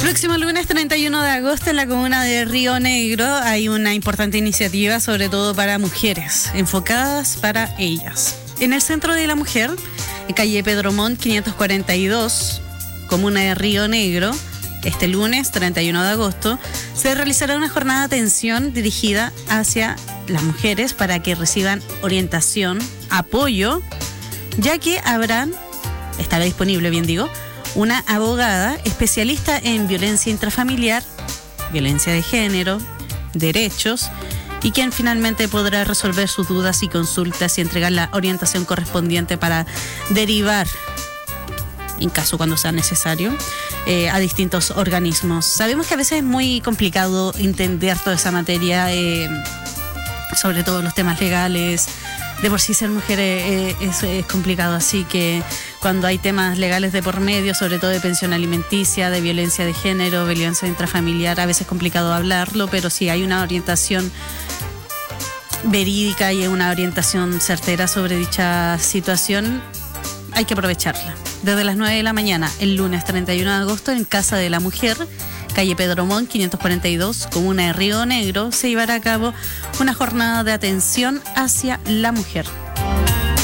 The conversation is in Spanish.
Próximo lunes 31 de agosto en la comuna de Río Negro hay una importante iniciativa, sobre todo para mujeres, enfocadas para ellas. En el Centro de la Mujer, en calle Pedro Montt 542, comuna de Río Negro, este lunes 31 de agosto, se realizará una jornada de atención dirigida hacia las mujeres para que reciban orientación, apoyo, ya que estará disponible, una abogada especialista en violencia intrafamiliar, violencia de género, derechos, y quien finalmente podrá resolver sus dudas y consultas y entregar la orientación correspondiente para derivar, en caso cuando sea necesario, a distintos organismos. Sabemos que a veces es muy complicado entender toda esa materia, sobre todo los temas legales. De por sí ser mujer es complicado, así que cuando hay temas legales de por medio, sobre todo de pensión alimenticia, de violencia de género, violencia intrafamiliar, a veces es complicado hablarlo, pero si hay una orientación verídica y una orientación certera sobre dicha situación, hay que aprovecharla. Desde las 9 de la mañana, el lunes 31 de agosto, en Casa de la Mujer, calle Pedro Montt 542, comuna de Río Negro, se llevará a cabo una jornada de atención hacia la mujer.